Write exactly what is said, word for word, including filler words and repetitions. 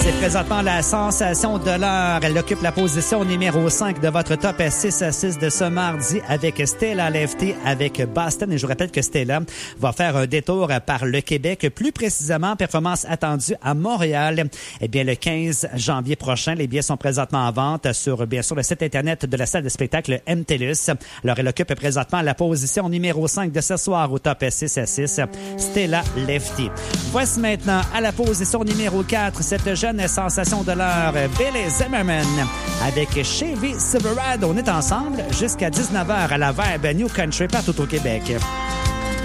C'est présentement la sensation de l'heure. Elle occupe la position numéro cinq de votre top six à six de ce mardi avec Stella Lefty avec Boston. Et je vous rappelle que Stella va faire un détour par le Québec, plus précisément performance attendue à Montréal. Eh bien, le quinze janvier prochain, les billets sont présentement en vente sur, bien sûr, le site Internet de la salle de spectacle M T L U S. Alors, elle occupe présentement la position numéro cinq de ce soir au top six à six, Stella Lefty. Voici maintenant à la position numéro quatre, cette jeune sensation de l'heure, Billy Zimmerman avec Chevy Silverado. On est ensemble jusqu'à dix-neuf heures à la Vibe New Country partout au Québec.